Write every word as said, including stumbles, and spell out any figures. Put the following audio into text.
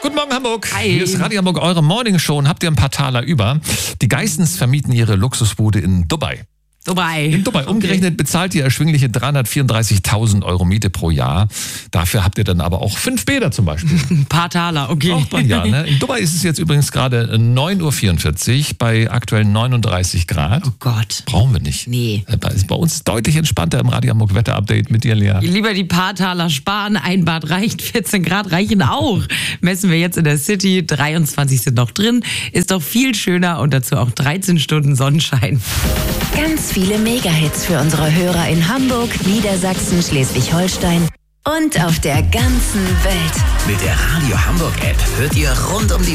Guten Morgen, Hamburg. Hi. Hier ist Radio Hamburg, eure Morning Show. Und habt ihr ein paar Taler über? Die Geissens vermieten ihre Luxusbude in Dubai. Dubai. In Dubai. Umgerechnet bezahlt ihr erschwingliche dreihundertvierunddreißigtausend Euro Miete pro Jahr. Dafür habt ihr dann aber auch fünf Bäder zum Beispiel. Ein paar Taler, okay. Braucht man ja, ne? In Dubai ist es jetzt übrigens gerade neun Uhr vierundvierzig bei aktuell neununddreißig Grad. Oh Gott. Brauchen wir nicht. Nee. Ist bei uns deutlich entspannter im Radio Hamburg Wetter-Update mit dir, Lea. Lieber die paar Taler sparen, ein Bad reicht, vierzehn Grad reichen auch. Messen wir jetzt in der City, dreiundzwanzig sind noch drin. Ist doch viel schöner und dazu auch dreizehn Stunden Sonnenschein. Ganz viele Mega-Hits für unsere Hörer in Hamburg, Niedersachsen, Schleswig-Holstein und auf der ganzen Welt. Mit der Radio Hamburg App hört ihr rund um die